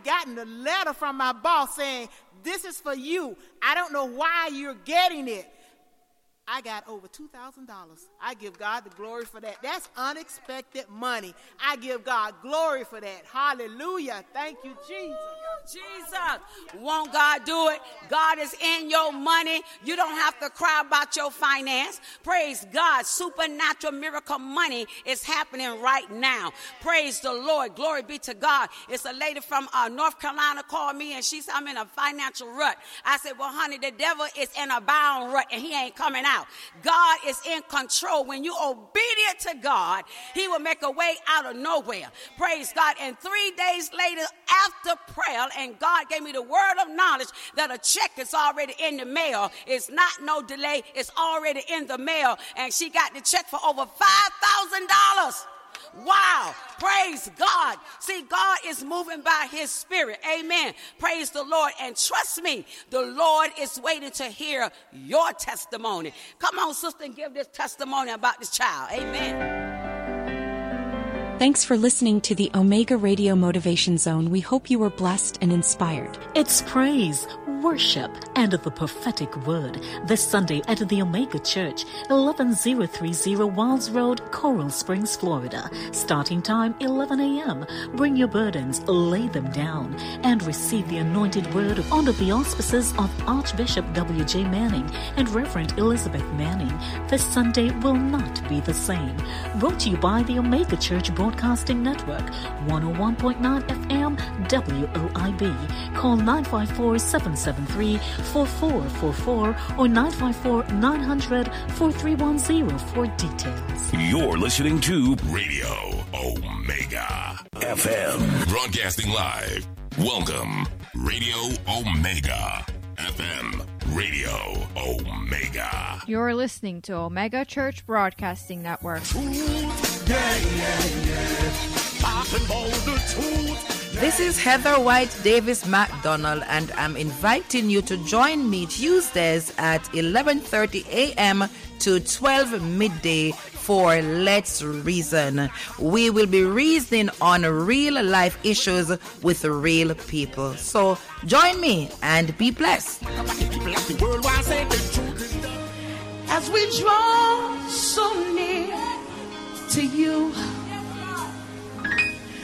gotten a letter from my boss saying, this is for you. I don't know why you're getting it. I got over $2,000. I give God the glory for that. That's unexpected money. I give God glory for that. Hallelujah. Thank you, Jesus. Jesus. Won't God do it? God is in your money. You don't have to cry about your finance. Praise God. Supernatural miracle money is happening right now. Praise the Lord. Glory be to God. It's a lady from North Carolina called me and she said, I'm in a financial rut. I said, well, honey, the devil is in a bound rut and he ain't coming out. God is in control. When you're obedient to God, he will make a way out of nowhere. Praise God. And 3 days later, after prayer, and God gave me the word of knowledge that a check is already in the mail. It's not no delay. It's already in the mail. And she got the check for over $5,000. Wow. Praise God. See, God is moving by his spirit. Amen. Praise the Lord. And trust me, the Lord is waiting to hear your testimony. Come on, sister, and give this testimony about this child. Amen. Thanks for listening to the Omega Radio Motivation Zone. We hope you were blessed and inspired. It's praise, worship, and the prophetic word this Sunday at the Omega Church, 11030 Wilds Road, Coral Springs, Florida. Starting time 11 a.m. Bring your burdens, lay them down, and receive the anointed word under the auspices of Archbishop W.J. Manning and Reverend Elizabeth Manning. This Sunday will not be the same. Brought to you by the Omega Church Broadcasting Network, 101.9 FM WOIB. Call 954-773-4444 or 954-900-4310 for details. You're listening to Radio Omega FM. Broadcasting live. Welcome, Radio Omega FM. Radio Omega. You're listening to Omega Church Broadcasting Network. This is Heather White Davis McDonald, and I'm inviting you to join me Tuesdays at 11:30 a.m. to 12 midday for Let's Reason. We will be reasoning on real life issues with real people. So join me and be blessed. As we draw so near to you,